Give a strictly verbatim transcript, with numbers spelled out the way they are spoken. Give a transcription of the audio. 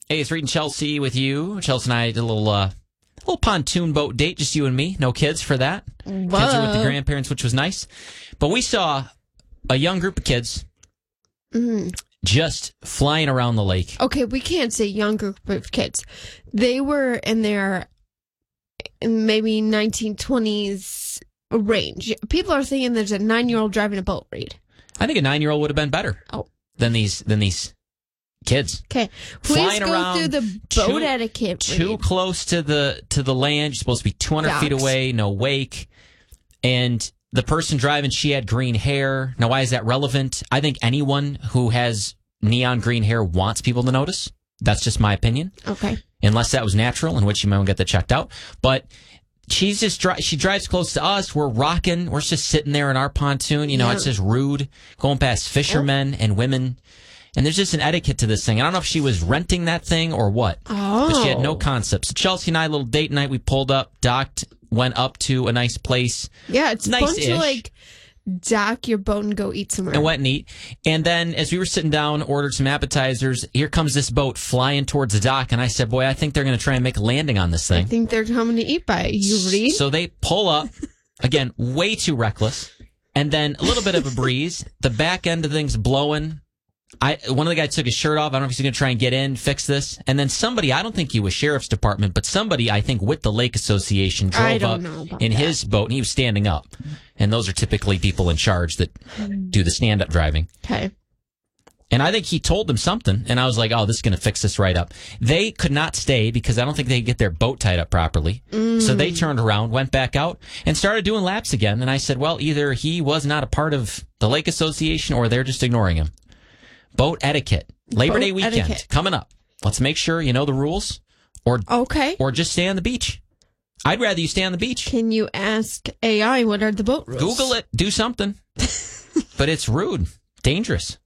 Hey, it's Reed and Chelsea with you. Chelsea and I did a little, uh, little pontoon boat date, just you and me. No kids for that. Whoa. Kids are with the grandparents, which was nice. But we saw a young group of kids Mm-hmm. just flying around the lake. Okay, we can't say young group of kids. They were in their maybe nineteen twenties range. People are thinking there's a nine-year-old driving a boat, Reed. I think a nine-year-old would have been better Oh. than these than these kids. Okay, please Flying go around through the boat too- etiquette, Too Reed. close to the to the land. You're supposed to be two hundred feet Docks. away, no wake. And the person driving, she had green hair. Now, why is that relevant? I think anyone who has neon green hair wants people to notice. That's just my opinion. Okay. Unless that was natural, in which you might want to get that checked out. But she's just dri- she drives close to us. We're rocking. We're just sitting there in our pontoon. You know, Yeah. it's just rude going past fishermen and women. And there's just an etiquette to this thing. I don't know if she was renting that thing or what. Oh. But she had no concept. So Chelsea and I, a little date night, we pulled up, docked, went up to a nice place. Yeah, it's fun Nice-ish. to like dock your boat and go eat somewhere. And went and eat. And then as we were sitting down, ordered some appetizers. Here comes this boat flying towards the dock. And I said, boy, I think they're going to try and make a landing on this I thing. think they're coming to eat by you, Reed. So they pull up. Again, way too reckless. And then a little bit of a breeze. The back end of things blowing. I One of the guys took his shirt off. I don't know if he's going to try and get in, fix this. And then somebody, I don't think he was sheriff's department, but somebody, I think, with the Lake Association I drove don't up know about in that. his boat, and he was standing up. And those are typically people in charge that do the stand-up driving. Okay. And I think he told them something, and I was like, oh, this is going to fix this right up. They could not stay because I don't think they could get their boat tied up properly. So they turned around, went back out, and started doing laps again. And I said, well, either he was not a part of the Lake Association or they're just ignoring him. Boat etiquette. Labor Boat Day weekend etiquette. coming up. Let's make sure you know the rules or Okay. or just stay on the beach. I'd rather you stay on the beach. Can you ask A I what are the boat rules? Google it. Do something. But it's rude. Dangerous.